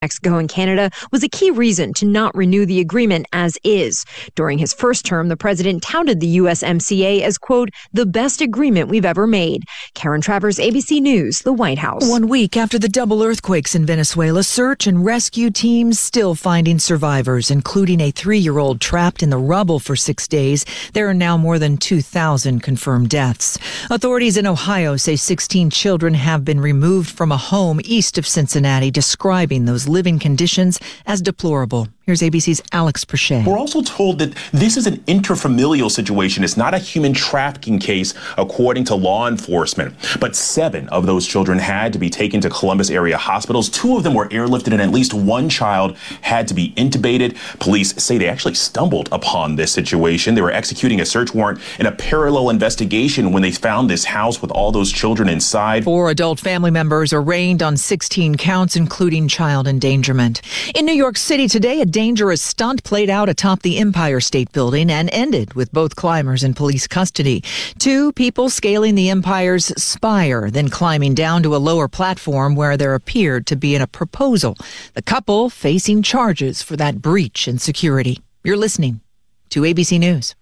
Mexico and Canada was a key reason to not renew the agreement as is. During his first term, the president touted the USMCA as, quote, the best agreement we've ever made. Karen Travers, ABC News, the White House. 1 week after the double earthquakes in Venezuela, search and rescue teams still finding survivors, including a 3-year-old trapped in the rubble for 6 days. There are now more than 2,000 confirmed deaths. Authorities in Ohio say 16 children have been removed from a home east of Cincinnati, describing those living conditions as deplorable. Here's ABC's Alex Perche. We're also told that this is an interfamilial situation. It's not a human trafficking case, according to law enforcement. But 7 of those children had to be taken to Columbus area hospitals. 2 of them were airlifted, and at least 1 child had to be intubated. Police say they actually stumbled upon this situation. They were executing a search warrant in a parallel investigation when they found this house with all those children inside. 4 adult family members arraigned on 16 counts, including child endangerment. In New York City today, a dangerous stunt played out atop the Empire State Building and ended with both climbers in police custody. 2 people scaling the Empire's spire, then climbing down to a lower platform where there appeared to be a proposal. The couple facing charges for that breach in security. You're listening to ABC News.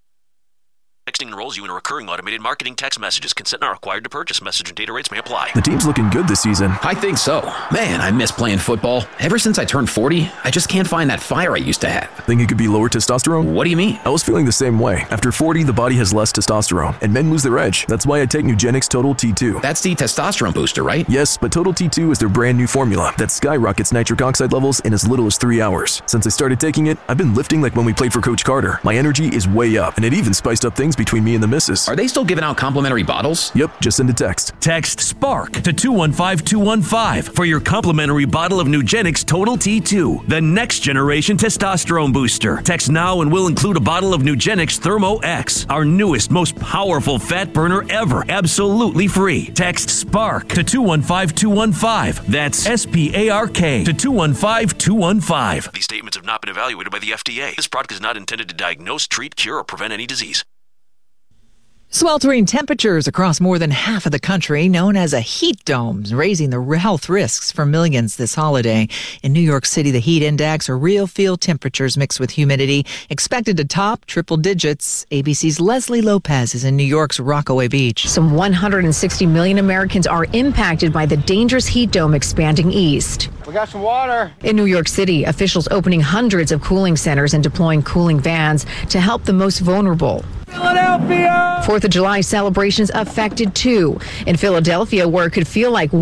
Texting enrolls you in a recurring automated marketing text messages. Consent not required to purchase. Message and data rates may apply. The team's looking good this season. I think so. Man, I miss playing football. Ever since I turned 40, I just can't find that fire I used to have. Think it could be lower testosterone? What do you mean? I was feeling the same way. After 40, the body has less testosterone, and men lose their edge. That's why I take Nugenix Total T2. That's the testosterone booster, right? Yes, but Total T2 is their brand new formula that skyrockets nitric oxide levels in as little as 3 hours. Since I started taking it, I've been lifting like when we played for Coach Carter. My energy is way up, and it even spiced up things between me and the missus. Are they still giving out complimentary bottles? Yep, just send a text. Text SPARK to 215-215 for your complimentary bottle of Nugenix Total T2, the next generation testosterone booster. Text now and we'll include a bottle of Nugenix Thermo X, our newest, most powerful fat burner ever, absolutely free. Text SPARK to 215-215. That's SPARK to 215-215. These statements have not been evaluated by the FDA. This product is not intended to diagnose, treat, cure, or prevent any disease. Sweltering temperatures across more than half of the country, known as a heat dome, raising the health risks for millions this holiday. In New York City, the heat index, or real field temperatures mixed with humidity, expected to top triple digits. ABC's Leslie Lopez is in New York's Rockaway Beach. Some 160 million Americans are impacted by the dangerous heat dome expanding east. We got some water. In New York City, officials opening hundreds of cooling centers and deploying cooling vans to help the most vulnerable. Philadelphia! 4th of July celebrations affected too. In Philadelphia, where it could feel like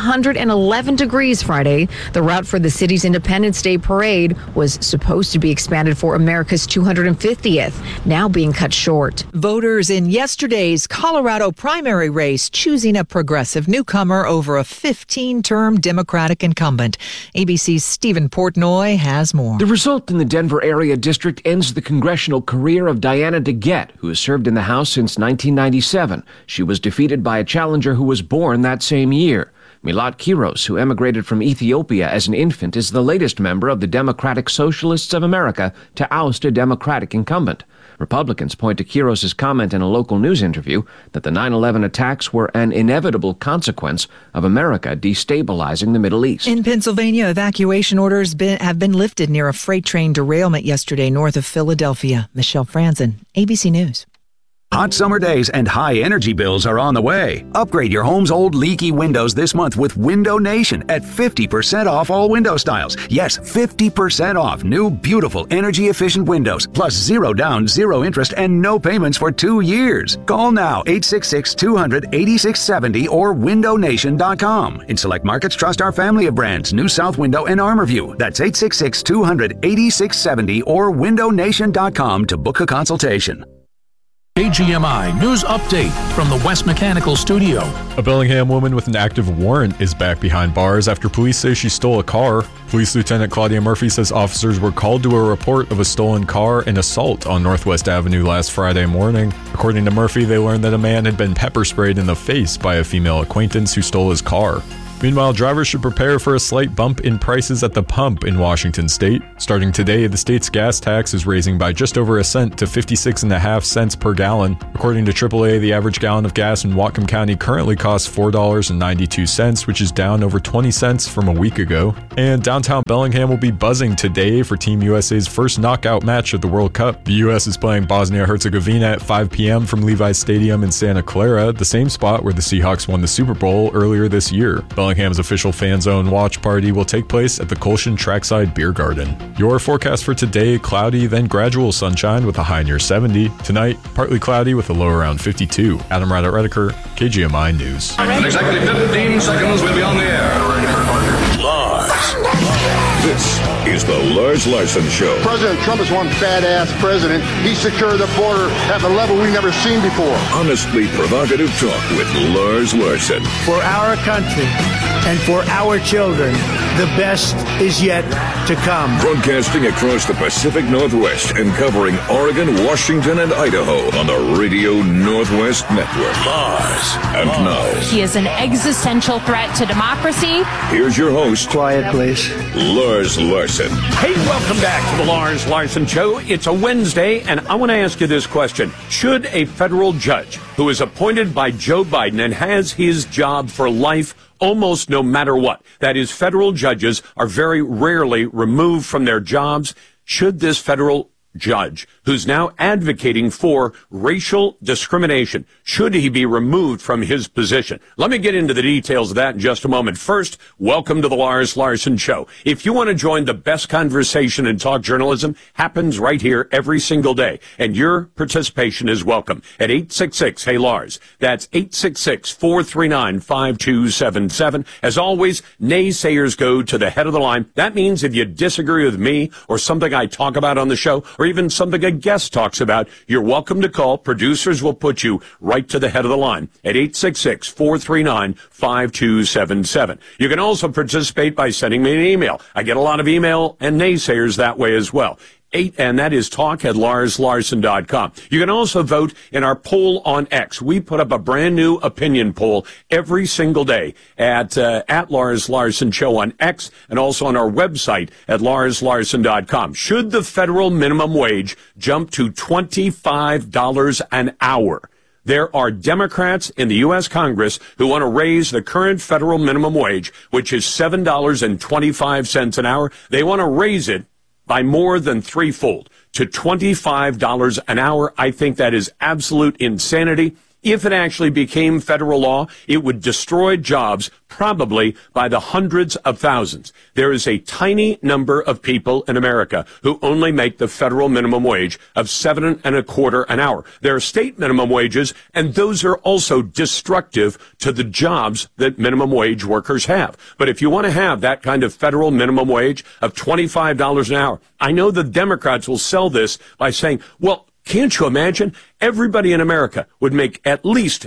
111 degrees Friday, the route for the city's Independence Day parade was supposed to be expanded for America's 250th, now being cut short. Voters in yesterday's Colorado primary race choosing a progressive newcomer over a 15-term Democratic incumbent. ABC's Stephen Portnoy has more. The result in the Denver area district ends the congressional career of Diana DeGette, who has served in the House since 1997. She was defeated by a challenger who was born that same year. Milat Kiros, who emigrated from Ethiopia as an infant, is the latest member of the Democratic Socialists of America to oust a Democratic incumbent. Republicans point to Kiros' comment in a local news interview that the 9/11 attacks were an inevitable consequence of America destabilizing the Middle East. In Pennsylvania, evacuation orders have been lifted near a freight train derailment yesterday north of Philadelphia. Michelle Franzen, ABC News. Hot summer days and high energy bills are on the way. Upgrade your home's old leaky windows this month with Window Nation at 50% off all window styles. Yes, 50% off new, beautiful, energy-efficient windows, plus 0 down, 0 interest, and no payments for 2 years. Call now, 866-200-8670 or windownation.com. In select markets, trust our family of brands, New South Window and ArmorView. That's 866-200-8670 or windownation.com to book a consultation. KGMI News Update from the West Mechanical Studio. A Bellingham woman with an active warrant is back behind bars after police say she stole a car. Police Lieutenant Claudia Murphy says officers were called to a report of a stolen car and assault on Northwest Avenue last Friday morning. According to Murphy, they learned that a man had been pepper sprayed in the face by a female acquaintance who stole his car. Meanwhile, drivers should prepare for a slight bump in prices at the pump in Washington state. Starting today, the state's gas tax is raising by just over a cent to 56.5 cents per gallon. According to AAA, the average gallon of gas in Whatcom County currently costs $4.92, which is down over 20 cents from a week ago. And downtown Bellingham will be buzzing today for Team USA's first knockout match of the World Cup. The U.S. is playing Bosnia-Herzegovina at 5 p.m. from Levi's Stadium in Santa Clara, the same spot where the Seahawks won the Super Bowl earlier this year. Bellingham's official fan zone watch party will take place at the Colshan Trackside Beer Garden. Your forecast for today: cloudy, then gradual sunshine with a high near 70. Tonight, partly cloudy with a low around 52. Adam Redeker, KGMI News. In exactly 15 seconds, we'll be on the air. Lars. This is the Lars Larson Show. President Trump is one fat-ass president. He secured the border at a level we've never seen before. Honestly provocative talk with Lars Larson. For our country and for our children, the best is yet to come. Broadcasting across the Pacific Northwest and covering Oregon, Washington, and Idaho on the Radio Northwest Network. Lars. And now, he is an existential threat to democracy. Here's your host. Quiet, please. Lars Larson. Hey, welcome back to the Lars Larson Show. It's a Wednesday, and I want to ask you this question. Should a federal judge who is appointed by Joe Biden and has his job for life almost no matter what, that is, federal judges are very rarely removed from their jobs, should this federal judge, who's now advocating for racial discrimination, should he be removed from his position? Let me get into the details of that in just a moment. First, welcome to the Lars Larson Show. If you want to join the best conversation in talk journalism, happens right here every single day, and your participation is welcome at 866-HEY-LARS. That's 866-439-5277. As always, naysayers go to the head of the line. That means if you disagree with me or something I talk about on the show, or even something a guest talks about, you're welcome to call. Producers will put you right to the head of the line at 866-439-5277. You can also participate by sending me an email. I get a lot of email and naysayers that way as well. And that is talk@LarsLarson.com. You can also vote in our poll on X. We put up a brand new opinion poll every single day at Lars Larson Show on X, and also on our website at LarsLarson.com. Should the federal minimum wage jump to $25 an hour? There are Democrats in the U.S. Congress who want to raise the current federal minimum wage, which is $7.25 an hour. They want to raise it by more than threefold to $25 an hour. I think that is absolute insanity. If it actually became federal law, it would destroy jobs probably by the hundreds of thousands. There is a tiny number of people in America who only make the federal minimum wage of $7.25 an hour. There are state minimum wages, and those are also destructive to the jobs that minimum wage workers have. But if you want to have that kind of federal minimum wage of $25 an hour, I know the Democrats will sell this by saying, well, can't you imagine? Everybody in America would make at least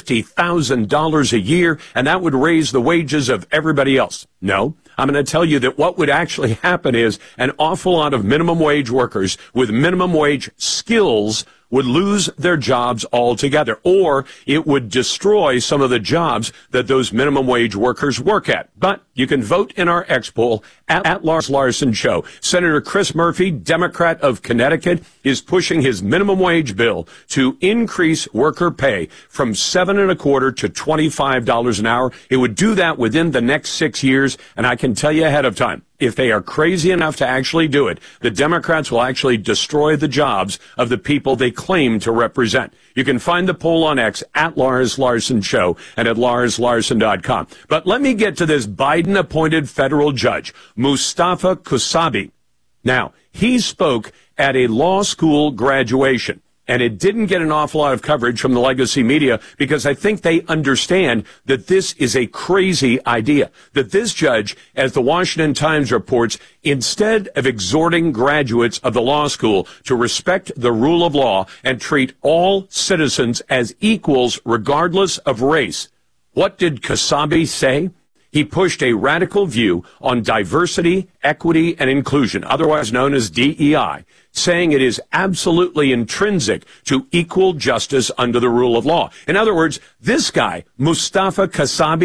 $50,000 a year, and that would raise the wages of everybody else. No, I'm going to tell you that what would actually happen is an awful lot of minimum wage workers with minimum wage skills would lose their jobs altogether, or it would destroy some of the jobs that those minimum wage workers work at. But you can vote in our X poll at Lars Larson Show. Senator Chris Murphy, Democrat of Connecticut, is pushing his minimum wage bill to increase worker pay from $7.25 to $25 an hour. It would do that within the next 6 years, and I can tell you ahead of time, if they are crazy enough to actually do it, the Democrats will actually destroy the jobs of the people they claim to represent. You can find the poll on X at Lars Larson Show and at LarsLarson.com. But let me get to this Biden-appointed federal judge, Mustafa Kusabi. Now, he spoke at a law school graduation, and it didn't get an awful lot of coverage from the legacy media because I think they understand that this is a crazy idea. That this judge, as the Washington Times reports, instead of exhorting graduates of the law school to respect the rule of law and treat all citizens as equals regardless of race, what did Kusabi say? He pushed a radical view on diversity, equity, and inclusion, otherwise known as DEI, saying it is absolutely intrinsic to equal justice under the rule of law. In other words, this guy, Mustafa Kusabi,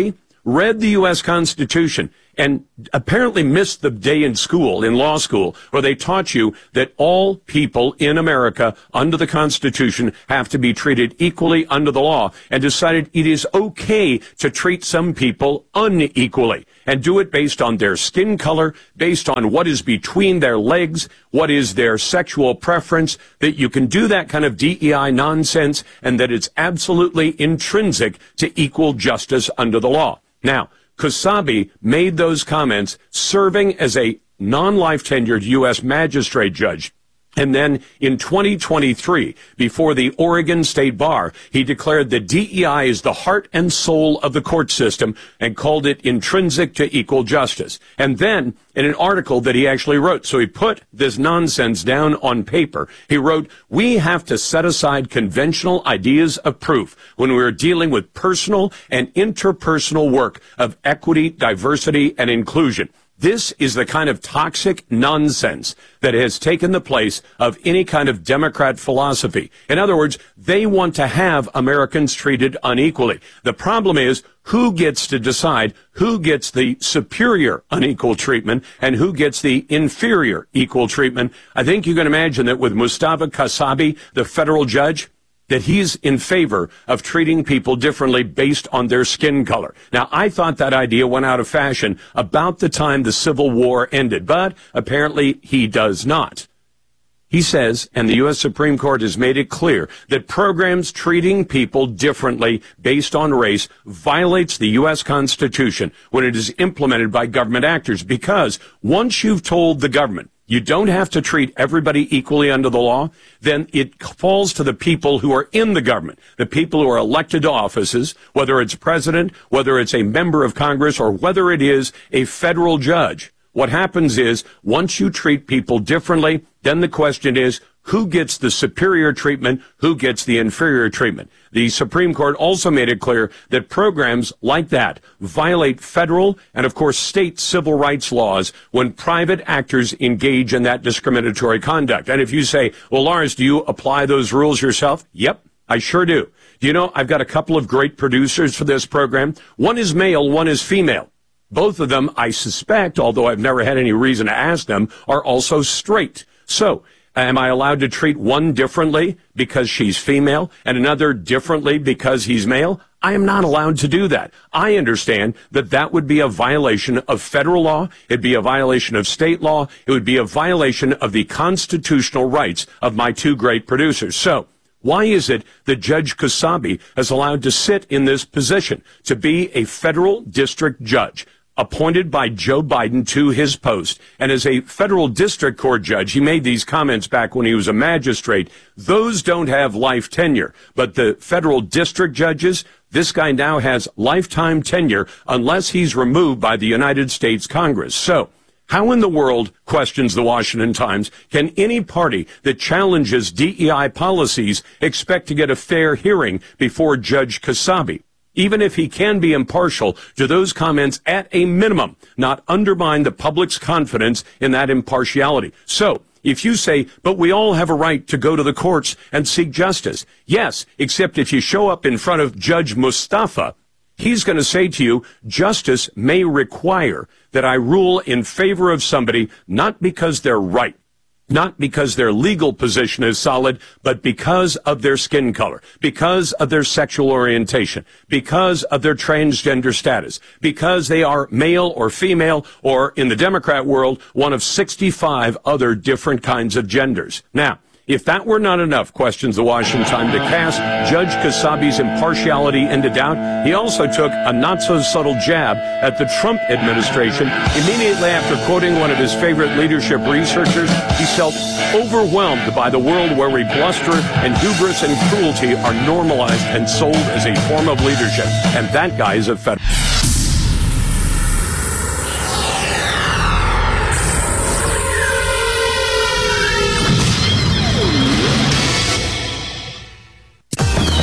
read the U.S. Constitution and apparently missed the day in school, in law school, where they taught you that all people in America under the Constitution have to be treated equally under the law, and decided it is okay to treat some people unequally and do it based on their skin color, based on what is between their legs, what is their sexual preference, that you can do that kind of DEI nonsense, and that it's absolutely intrinsic to equal justice under the law. Now, Kosabi made those comments serving as a non-life tenured U.S. magistrate judge. And then in 2023, before the Oregon State Bar, he declared that DEI is the heart and soul of the court system and called it intrinsic to equal justice. And then in an article that he actually wrote, so he put this nonsense down on paper, he wrote, "We have to set aside conventional ideas of proof when we're dealing with personal and interpersonal work of equity, diversity, and inclusion." This is the kind of toxic nonsense that has taken the place of any kind of Democrat philosophy. In other words, they want to have Americans treated unequally. The problem is, who gets to decide who gets the superior unequal treatment and who gets the inferior equal treatment? I think you can imagine that with Mustafa Kosabi, the federal judge, that he's in favor of treating people differently based on their skin color. Now, I thought that idea went out of fashion about the time the Civil War ended, but apparently he does not. He says, and the U.S. Supreme Court has made it clear, that programs treating people differently based on race violates the U.S. Constitution when it is implemented by government actors, because once you've told the government you don't have to treat everybody equally under the law, then it falls to the people who are in the government, the people who are elected to offices, whether it's president, whether it's a member of Congress, or whether it is a federal judge. What happens is, once you treat people differently, then the question is, who gets the superior treatment, who gets the inferior treatment? The Supreme Court also made it clear that programs like that violate federal and, of course, state civil rights laws when private actors engage in that discriminatory conduct. And if you say, well, Lars, do you apply those rules yourself? Yep, I sure do. You know, I've got a couple of great producers for this program. One is male, one is female. Both of them, I suspect, although I've never had any reason to ask them, are also straight. So, am I allowed to treat one differently because she's female and another differently because he's male? I am not allowed to do that. I understand that that would be a violation of federal law. It'd be a violation of state law. It would be a violation of the constitutional rights of my two great producers. So, why is it that Judge Kosabi is allowed to sit in this position, to be a federal district judge, appointed by Joe Biden to his post? And as a federal district court judge, he made these comments back when he was a magistrate. Those don't have life tenure. But the federal district judges, this guy now has lifetime tenure unless he's removed by the United States Congress. So, how in the world, questions the Washington Times, can any party that challenges DEI policies expect to get a fair hearing before Judge Kosabi? Even if he can be impartial, do those comments at a minimum not undermine the public's confidence in that impartiality? So, if you say, but we all have a right to go to the courts and seek justice. Yes, except if you show up in front of Judge Mustafa, he's going to say to you, justice may require that I rule in favor of somebody, not because they're right, not because their legal position is solid, but because of their skin color, because of their sexual orientation, because of their transgender status, because they are male or female, or in the Democrat world, one of 65 other different kinds of genders. Now, if that were not enough, questions the Washington Times, to cast Judge Kosabi's impartiality into doubt, he also took a not-so-subtle jab at the Trump administration. Immediately after quoting one of his favorite leadership researchers, he felt overwhelmed by the world where bluster and hubris and cruelty are normalized and sold as a form of leadership. And that guy is a federal.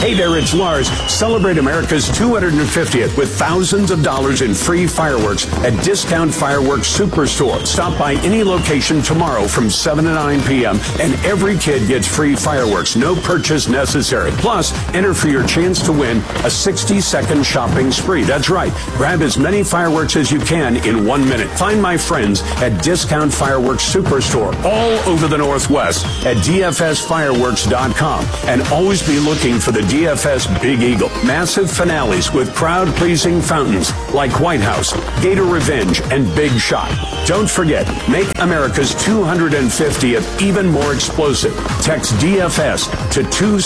Hey there, it's Lars. Celebrate America's 250th with thousands of dollars in free fireworks at Discount Fireworks Superstore. Stop by any location tomorrow from 7 to 9 p.m. and every kid gets free fireworks. No purchase necessary. Plus, enter for your chance to win a 60-second shopping spree. That's right. Grab as many fireworks as you can in 1 minute. Find my friends at Discount Fireworks Superstore all over the Northwest at dfsfireworks.com. And always be looking for the DFS Big Eagle. Massive finales with crowd-pleasing fountains like White House, Gator Revenge, and Big Shot. Don't forget, make America's 250th even more explosive. Text DFS to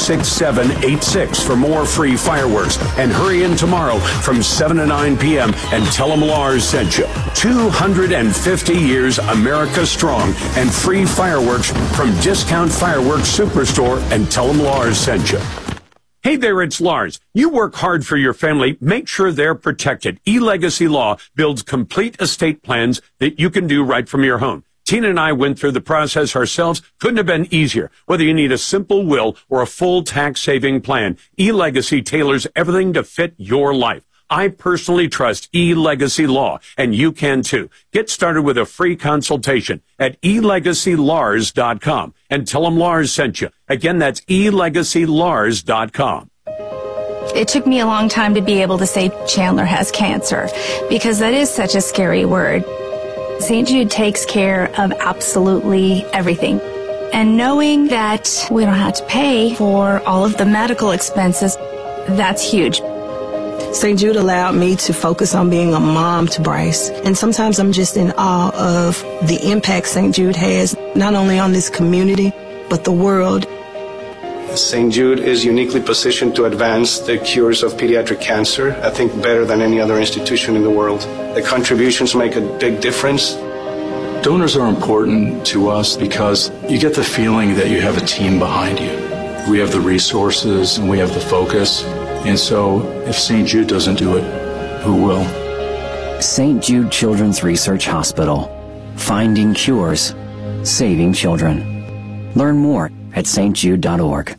26786 for more free fireworks. And hurry in tomorrow from 7 to 9 p.m. and tell them Lars sent you. 250 years America strong and free fireworks from Discount Fireworks Superstore, and tell them Lars sent you. Hey there, it's Lars. You work hard for your family. Make sure they're protected. eLegacy Law builds complete estate plans that you can do right from your home. Tina and I went through the process ourselves. Couldn't have been easier. Whether you need a simple will or a full tax-saving plan, eLegacy tailors everything to fit your life. I personally trust eLegacy Law, and you can too. Get started with a free consultation at elegacylars.com and tell them Lars sent you. Again, that's elegacylars.com. It took me a long time to be able to say Chandler has cancer, because that is such a scary word. St. Jude takes care of absolutely everything. And knowing that we don't have to pay for all of the medical expenses, that's huge. St. Jude allowed me to focus on being a mom to Bryce. And sometimes I'm just in awe of the impact St. Jude has, not only on this community, but the world. St. Jude is uniquely positioned to advance the cures of pediatric cancer, I think better than any other institution in the world. The contributions make a big difference. Donors are important to us because you get the feeling that you have a team behind you. We have the resources and we have the focus. And so if St. Jude doesn't do it, who will? St. Jude Children's Research Hospital. Finding cures. Saving children. Learn more at stjude.org.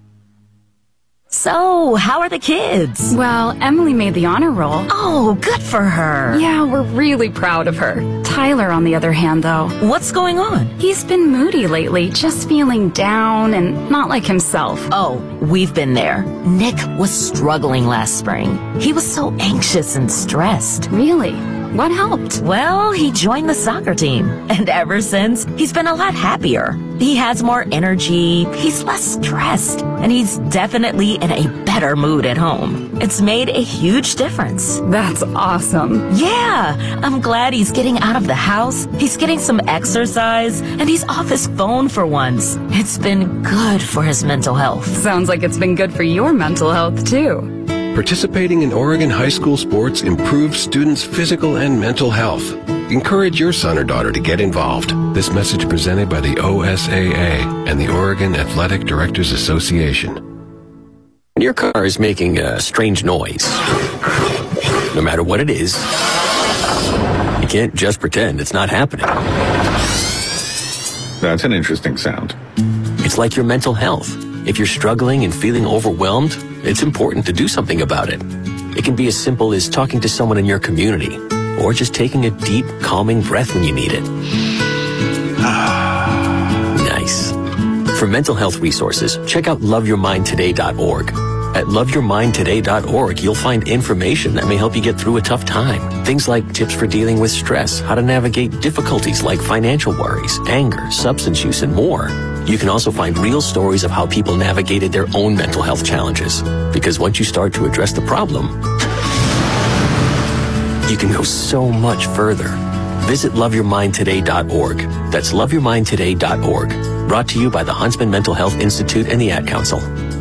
So, how are the kids? Well, Emily made the honor roll. Oh, good for her. Yeah, we're really proud of her. Tyler, on the other hand, though. What's going on? He's been moody lately, just feeling down and not like himself. Oh, we've been there. Nick was struggling last spring. He was so anxious and stressed. Really? What helped? Well, he joined the soccer team. And ever since, he's been a lot happier. He has more energy, he's less stressed, and he's definitely in a better mood at home. It's made a huge difference. That's awesome. Yeah, I'm glad he's getting out of the house, he's getting some exercise, and he's off his phone for once. It's been good for his mental health. Sounds like it's been good for your mental health, too. Participating in Oregon high school sports improves students' physical and mental health. Encourage your son or daughter to get involved. This message presented by the OSAA and the Oregon Athletic Directors Association. When your car is making a strange noise, no matter what it is, you can't just pretend it's not happening. That's an interesting sound. It's like your mental health. If you're struggling and feeling overwhelmed, it's important to do something about it. It can be as simple as talking to someone in your community, or just taking a deep, calming breath when you need it. Nice. For mental health resources, check out loveyourmindtoday.org. At loveyourmindtoday.org, you'll find information that may help you get through a tough time. Things like tips for dealing with stress, how to navigate difficulties like financial worries, anger, substance use, and more. You can also find real stories of how people navigated their own mental health challenges. Because once you start to address the problem, you can go so much further. Visit loveyourmindtoday.org. That's loveyourmindtoday.org. Brought to you by the Huntsman Mental Health Institute and the Ad Council.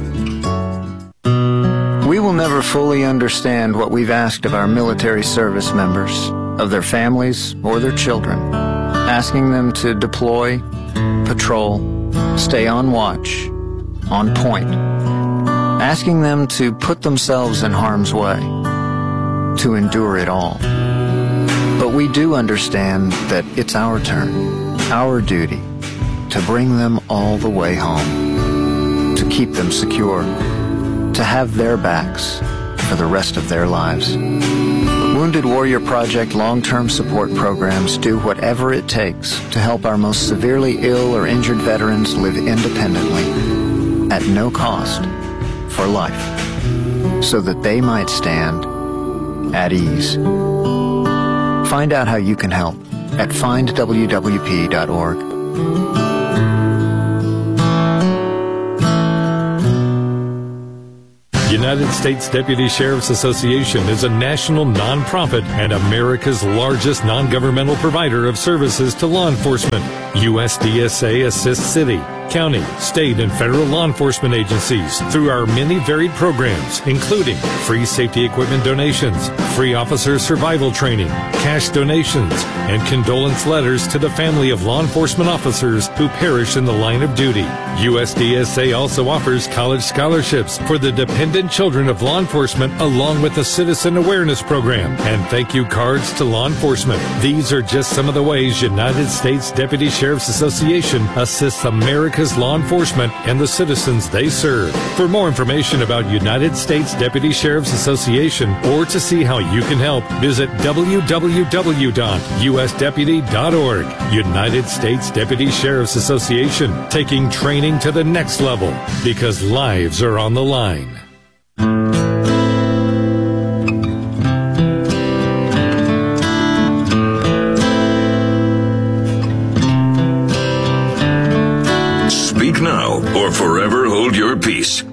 We will never fully understand what we've asked of our military service members, of their families or their children, asking them to deploy, patrol, stay on watch, on point, asking them to put themselves in harm's way, to endure it all. But we do understand that it's our turn, our duty, to bring them all the way home, to keep them secure. to have their backs for the rest of their lives. Wounded Warrior Project long-term support programs do whatever it takes to help our most severely ill or injured veterans live independently at no cost for life, so that they might stand at ease. Find out how you can help at findwwp.org. United States Deputy Sheriff's Association is a national nonprofit and America's largest non-governmental provider of services to law enforcement. USDSA assists city, county, state, and federal law enforcement agencies through our many varied programs, including free safety equipment donations, free officer survival training, cash donations, and condolence letters to the family of law enforcement officers who perish in the line of duty. USDSA also offers college scholarships for the dependent children of law enforcement, along with a citizen awareness program and thank you cards to law enforcement. These are just some of the ways United States Deputy Sheriff's Association assists America's law enforcement and the citizens they serve. For more information about United States Deputy Sheriff's Association or to see how you can help, visit www.usdeputy.org. United States Deputy Sheriff's Association, taking training to the next level because lives are on the line. Speak now or forever hold your peace.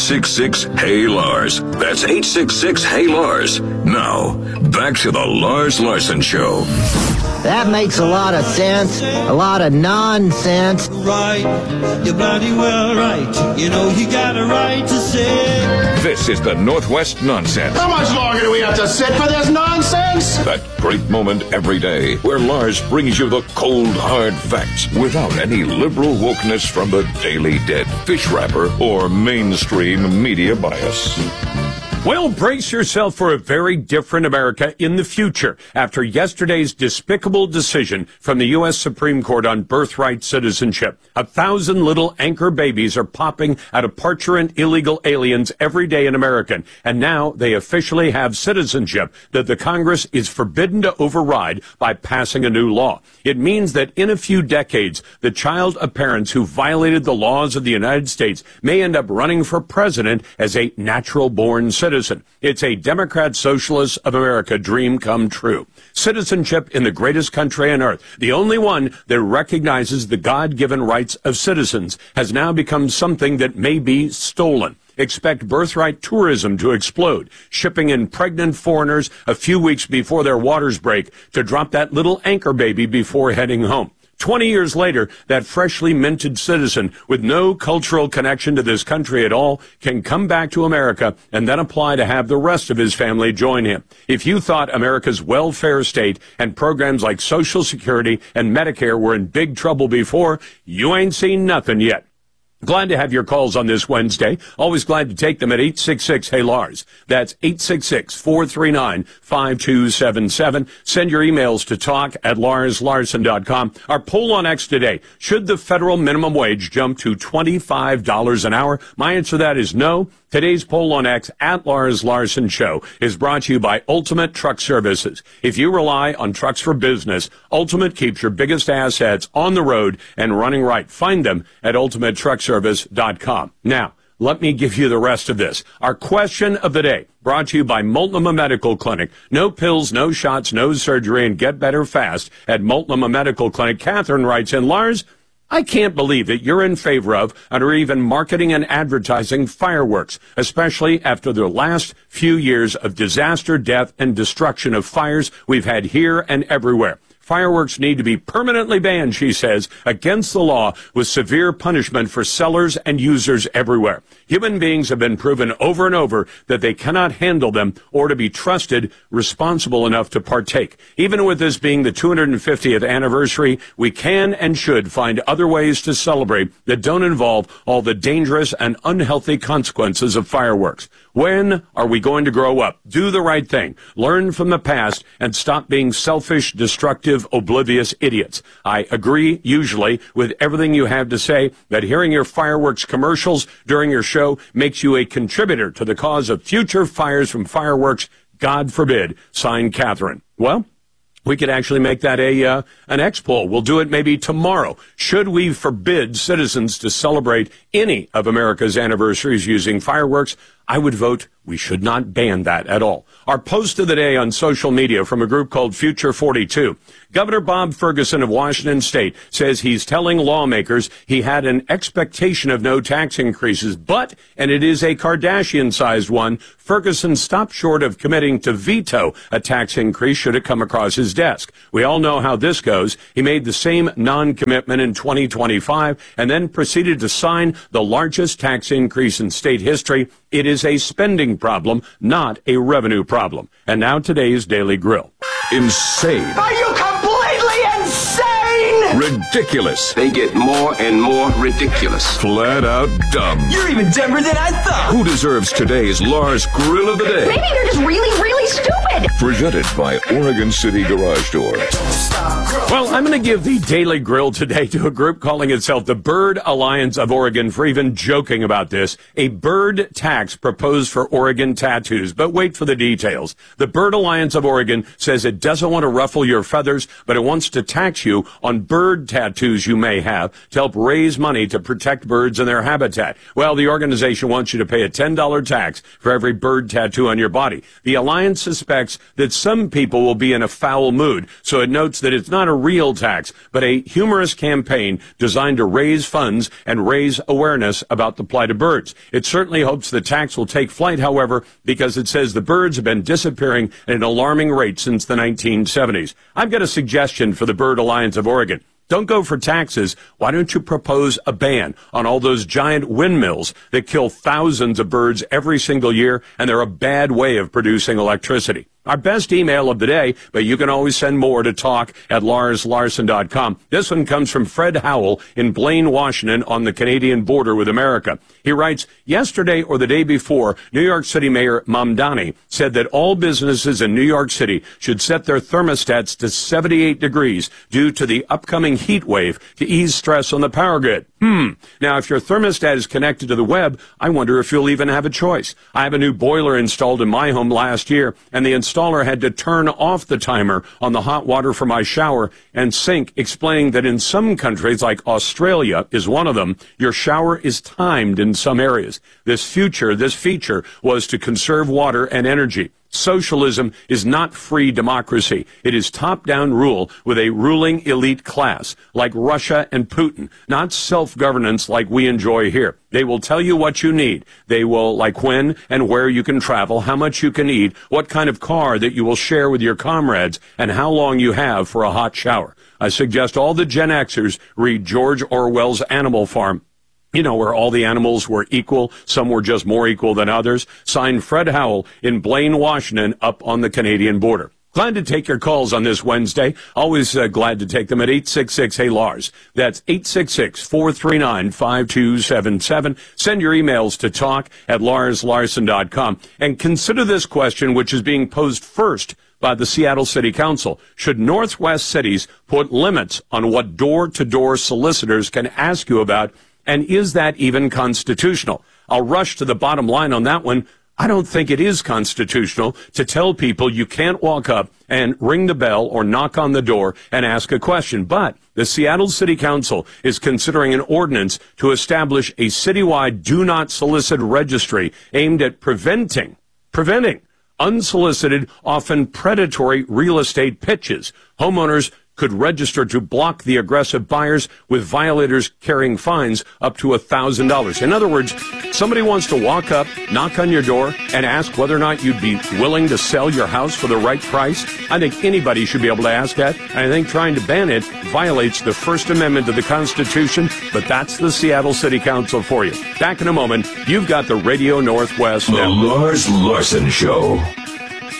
866-HEY-LARS. That's 866-HEY-LARS. Now, back to the Lars Larson Show. That makes a lot of sense, a lot of nonsense. Right, you're bloody well right. You know you got a right to say. This is the Northwest Nonsense. How much longer do we have to sit for this nonsense? That great moment every day where Lars brings you the cold, hard facts without any liberal wokeness from the Daily Dead, fish wrapper, or mainstream media bias. Well, brace yourself for a very different America in the future after yesterday's despicable decision from the U.S. Supreme Court on birthright citizenship. 1,000 little anchor babies are popping out of parturient illegal aliens every day in America, and now they officially have citizenship that the Congress is forbidden to override by passing a new law. It means that in a few decades, the child of parents who violated the laws of the United States may end up running for president as a natural-born citizen. It's a Democrat Socialist of America dream come true. Citizenship in the greatest country on earth, the only one that recognizes the God-given rights of citizens, has now become something that may be stolen. Expect birthright tourism to explode, shipping in pregnant foreigners a few weeks before their waters break to drop that little anchor baby before heading home. 20 years later, that freshly minted citizen with no cultural connection to this country at all can come back to America and then apply to have the rest of his family join him. If you thought America's welfare state and programs like Social Security and Medicare were in big trouble before, you ain't seen nothing yet. Glad to have your calls on this Wednesday. Always glad to take them at 866-HEY-LARS. That's 866-439-5277. Send your emails to talk@LarsLarson.com. Our poll on X today: should the federal minimum wage jump to $25 an hour? My answer to that is no. Today's poll on X @LarsLarson Show is brought to you by Ultimate Truck Services. If you rely on trucks for business, Ultimate keeps your biggest assets on the road and running right. Find them at ultimatetruckservice.com. Now, let me give you the rest of this. Our question of the day, brought to you by Multnomah Medical Clinic. No pills, no shots, no surgery, and get better fast at Multnomah Medical Clinic. Catherine writes in, Lars, I can't believe that you're in favor of and are even marketing and advertising fireworks, especially after the last few years of disaster, death, and destruction of fires we've had here and everywhere. Fireworks need to be permanently banned, she says, against the law with severe punishment for sellers and users everywhere. Human beings have been proven over and over that they cannot handle them or to be trusted responsible enough to partake. Even with this being the 250th anniversary, we can and should find other ways to celebrate that don't involve all the dangerous and unhealthy consequences of fireworks. When are we going to grow up, do the right thing, learn from the past, and stop being selfish, destructive, oblivious idiots? I agree, usually, with everything you have to say, that hearing your fireworks commercials during your show makes you a contributor to the cause of future fires from fireworks. God forbid. Signed, Catherine. Well, we could actually make that an X poll. We'll do it maybe tomorrow. Should we forbid citizens to celebrate any of America's anniversaries using fireworks? I would vote we should not ban that at all. Our post of the day on social media from a group called Future 42. Governor Bob Ferguson of Washington State says he's telling lawmakers he had an expectation of no tax increases, but, and it is a Kardashian-sized one, Ferguson stopped short of committing to veto a tax increase should it come across his desk. We all know how this goes. He made the same non-commitment in 2025 and then proceeded to sign the largest tax increase in state history. It is a spending problem, not a revenue problem. And now today's Daily Grill. Insane. Are you completely insane? Ridiculous. They get more and more ridiculous. Flat out dumb. You're even dumber than I thought. Who deserves today's Lars Grill of the Day? Maybe you're just really, really stupid. Presented by Oregon City Garage Door. Well, I'm going to give the Daily Grill today to a group calling itself the Bird Alliance of Oregon for even joking about this. A bird tax proposed for Oregon tattoos. But wait for the details. The Bird Alliance of Oregon says it doesn't want to ruffle your feathers, but it wants to tax you on bird tattoos you may have to help raise money to protect birds and their habitat. Well, the organization wants you to pay a $10 tax for every bird tattoo on your body. The alliance suspects that some people will be in a foul mood, so it notes that it's not a real tax, but a humorous campaign designed to raise funds and raise awareness about the plight of birds. It certainly hopes the tax will take flight, however, because it says the birds have been disappearing at an alarming rate since the 1970s. I've got a suggestion for the Bird Alliance of Oregon. Don't go for taxes. Why don't you propose a ban on all those giant windmills that kill thousands of birds every single year, and they're a bad way of producing electricity? Our best email of the day, but you can always send more to talk@LarsLarson.com. This one comes from Fred Howell in Blaine, Washington, on the Canadian border with America. He writes, yesterday or the day before, New York City Mayor Mamdani said that all businesses in New York City should set their thermostats to 78 degrees due to the upcoming heat wave to ease stress on the power grid. Now, if your thermostat is connected to the web, I wonder if you'll even have a choice. I have a new boiler installed in my home last year, and the installer had to turn off the timer on the hot water for my shower and sink, explaining that in some countries, like Australia is one of them, your shower is timed in some areas. This feature was to conserve water and energy. Socialism is not free democracy. It is top-down rule with a ruling elite class, like Russia and Putin, not self-governance like we enjoy here. They will tell you what you need. They will, like when and where you can travel, how much you can eat, what kind of car that you will share with your comrades, and how long you have for a hot shower. I suggest all the Gen Xers read George Orwell's Animal Farm. You know, where all the animals were equal, some were just more equal than others. Signed, Fred Howell in Blaine, Washington, up on the Canadian border. Glad to take your calls on this Wednesday. Always glad to take them at 866-HEY-LARS. That's 866-439-5277. Send your emails to talk@LarsLarson.com. And consider this question, which is being posed first by the Seattle City Council. Should Northwest cities put limits on what door-to-door solicitors can ask you about? And is that even constitutional? I'll rush to the bottom line on that one. I don't think it is constitutional to tell people you can't walk up and ring the bell or knock on the door and ask a question. But the Seattle City Council is considering an ordinance to establish a citywide do not solicit registry aimed at preventing unsolicited, often predatory real estate pitches. Homeowners could register to block the aggressive buyers, with violators carrying fines up to $1,000. In other words, somebody wants to walk up, knock on your door, and ask whether or not you'd be willing to sell your house for the right price. I think anybody should be able to ask that. And I think trying to ban it violates the First Amendment of the Constitution, but that's the Seattle City Council for you. Back in a moment, you've got the Radio Northwest The Network. Lars Larson Show.